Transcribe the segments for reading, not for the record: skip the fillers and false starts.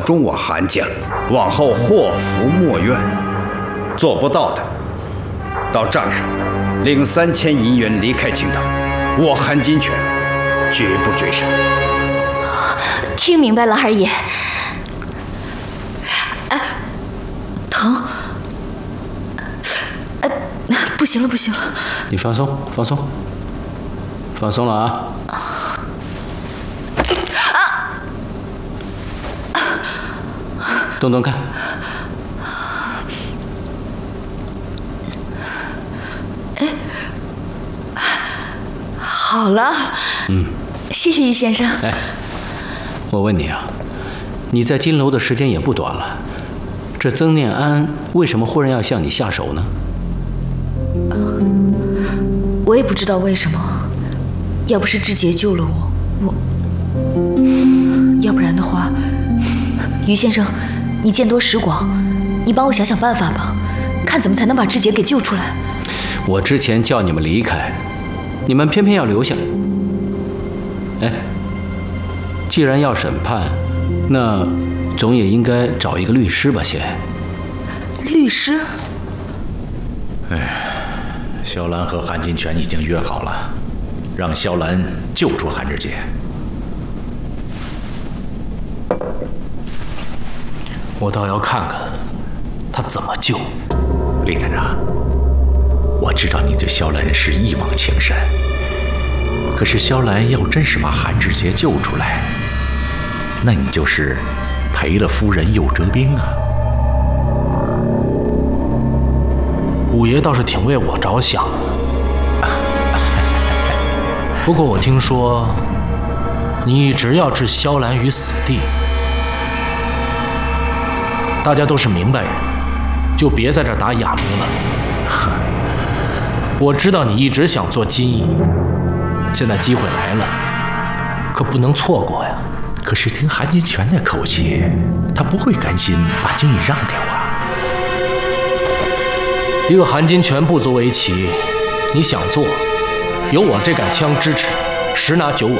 忠我韩家，往后祸福莫怨。做不到的，到账上领3000银元离开青岛，我韩金泉绝不追杀。 听明白了，二爷。疼。不行了，不行了。 你放松，放松，放松了啊！动动看。 好了。谢谢于先生。 哎，我问你啊，你在金楼的时间也不短了，这曾念安为什么忽然要向你下手呢？ 我也不知道为什么，要不是志杰救了我，要不然的话，于先生，你见多识广，你帮我想想办法吧，看怎么才能把志杰给救出来。 我之前叫你们离开，你们偏偏要留下。哎，既然要审判，那总也应该找一个律师吧，先。 律师？ 萧兰和韩金泉已经约好了，让萧兰救出韩志杰。 我倒要看看他怎么救。 李探长，我知道你对萧兰是一往情深，可是萧兰要真是把韩志杰救出来，那你就是赔了夫人又折兵啊。 五爷倒是挺为我着想，不过我听说你一直要置萧兰于死地，大家都是明白人，就别在这儿打哑谜了。我知道你一直想做金翼，现在机会来了，可不能错过呀。 可是听韩金泉那口气，他不会甘心把金翼让给我。 一个韩金泉不足为奇，你想做，有我这杆枪支持，10拿9稳。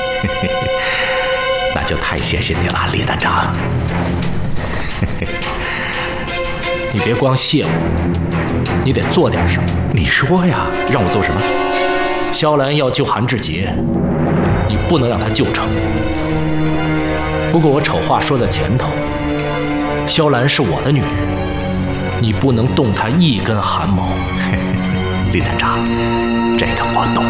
那就太谢谢你了，李探长。 你别光谢我，你得做点什么。 你说呀，让我做什么？ 萧兰要救韩志杰，你不能让他救成。不过我丑话说在前头，萧兰是我的女人，你不能动她一根汗毛。 李探长，这个我懂。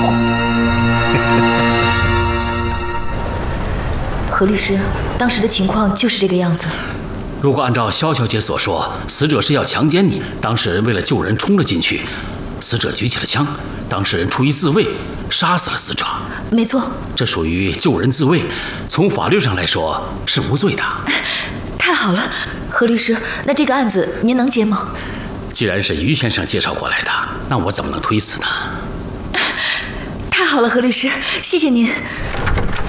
何律师，当时的情况就是这个样子。 如果按照萧小姐所说，死者是要强奸你，当事人为了救人冲了进去，死者举起了枪，当事人出于自卫杀死了死者。 没错， 这属于救人自卫，从法律上来说是无罪的。 太好了，何律师，那这个案子您能接吗？ 既然是于先生介绍过来的，那我怎么能推辞呢？ 太好了，何律师，谢谢您。